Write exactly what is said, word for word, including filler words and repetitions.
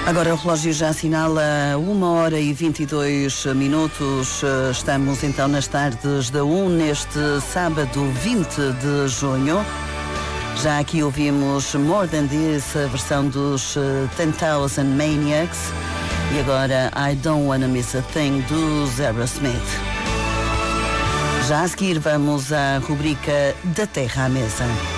Agora o relógio já assinala uma hora e vinte e dois minutos. Estamos então nas tardes da um, neste sábado vinte de junho. Já aqui ouvimos More Than This, a versão dos ten thousand Maniacs. E agora I Don't Wanna Miss a Thing, dos Aerosmith. Já a seguir vamos à rubrica Da Terra à Mesa.